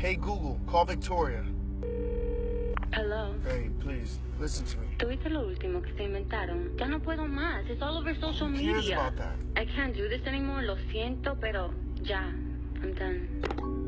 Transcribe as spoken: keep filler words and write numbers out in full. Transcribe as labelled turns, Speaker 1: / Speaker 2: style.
Speaker 1: Hey Google, call Victoria.
Speaker 2: Hello.
Speaker 1: Hey, please, listen to me.
Speaker 2: ¿Tuviste lo último que se inventaron? Ya no puedo más. It's all over social
Speaker 1: Who cares
Speaker 2: media.
Speaker 1: about that?
Speaker 2: I can't do this anymore. Lo siento, pero ya. I'm done.